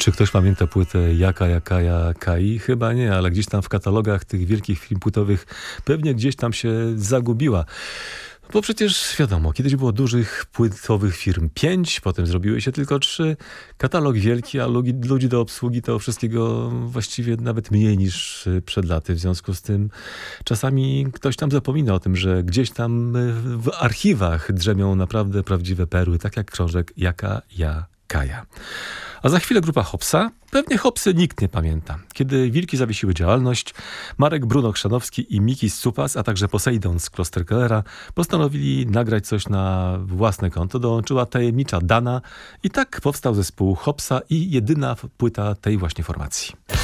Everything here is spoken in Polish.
Czy ktoś pamięta płytę Jaka Kai? Chyba nie, ale gdzieś tam w katalogach tych wielkich firm płytowych pewnie gdzieś tam się zagubiła. Bo przecież wiadomo, kiedyś było dużych płytowych firm 5, potem zrobiły się tylko 3. Katalog wielki, a ludzi do obsługi to wszystkiego właściwie nawet mniej niż przed laty. W związku z tym czasami ktoś tam zapomina o tym, że gdzieś tam w archiwach drzemią naprawdę prawdziwe perły, tak jak książek Kaja. A za chwilę grupa Hopsa. Pewnie Hopsy nikt nie pamięta. Kiedy Wilki zawiesiły działalność, Marek Bruno-Chrzanowski i Miki Scupas, a także Poseidon z Klosterkellera postanowili nagrać coś na własne konto. Dołączyła tajemnicza Dana i tak powstał zespół Hopsa i jedyna płyta tej właśnie formacji.